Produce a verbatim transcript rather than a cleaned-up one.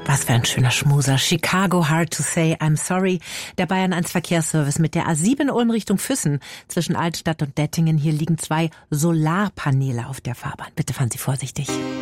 Was für ein schöner Schmuser. Chicago, Hard to Say, I'm Sorry. Der Bayern eins Verkehrsservice mit der A sieben Ulm Richtung Füssen. Zwischen Altstadt und Dettingen. Hier liegen zwei Solarpaneele auf der Fahrbahn. Bitte fahren Sie vorsichtig.